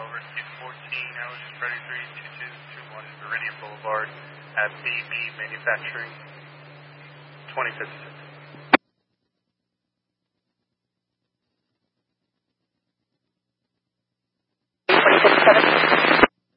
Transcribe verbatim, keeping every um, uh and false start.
over. Seat fourteen, I was just ready three two two two one Meridian Boulevard at B B Manufacturing, twenty fifty-six.